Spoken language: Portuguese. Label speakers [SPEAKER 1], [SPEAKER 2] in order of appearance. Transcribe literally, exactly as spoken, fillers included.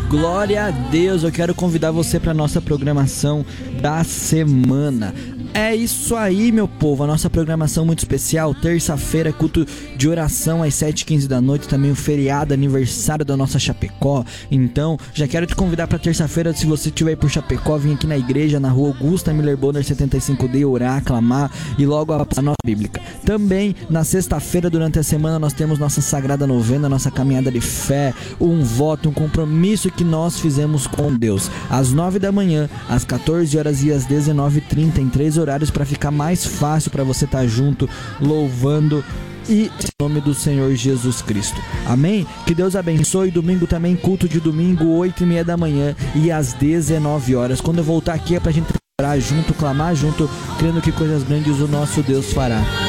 [SPEAKER 1] Glória a Deus, eu quero convidar você para nossa programação da semana. É isso aí, meu povo, a nossa programação muito especial, terça-feira, culto de oração às sete e quinze da noite, também o feriado, aniversário da nossa Chapecó. Então, já quero te convidar para terça-feira, se você estiver aí por Chapecó, vem aqui na igreja, na rua Augusta Miller Bonner setenta e cinco D, orar, aclamar e logo a, a nossa bíblica. Também, na sexta-feira, durante a semana, nós temos nossa sagrada novena, nossa caminhada de fé, um voto, um compromisso que nós fizemos com Deus. Às nove da manhã, às quatorze horas e às dezenove e trinta, em três horários para ficar mais fácil para você estar junto, louvando e em nome do Senhor Jesus Cristo. Amém? Que Deus abençoe. Domingo também, culto de domingo, oito e meia da manhã e às dezenove horas. Quando eu voltar aqui é pra gente orar junto, clamar junto, crendo que coisas grandes o nosso Deus fará.